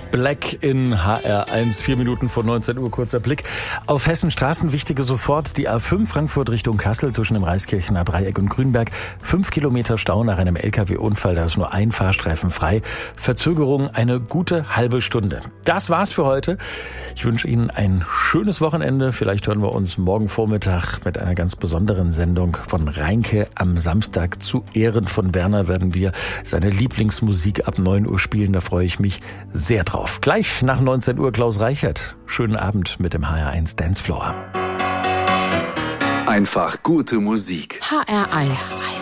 Black in HR1, 4 Minuten vor 19 Uhr, kurzer Blick auf Hessen Straßen. Wichtige sofort, die A5 Frankfurt Richtung Kassel zwischen dem Reiskirchener Dreieck und Grünberg. 5 Kilometer Stau nach einem LKW-Unfall, da ist nur ein Fahrstreifen frei. Verzögerung eine gute halbe Stunde. Das war's für heute. Ich wünsche Ihnen ein schönes Wochenende. Vielleicht hören wir uns morgen Vormittag mit einer ganz besonderen Sendung von Reinke. Am Samstag zu Ehren von Werner werden wir seine Lieblingsmusik ab 9 Uhr spielen. Da freue ich mich sehr drauf. Gleich nach 19 Uhr Klaus Reichert. Schönen Abend mit dem HR1 Dancefloor. Einfach gute Musik. HR1.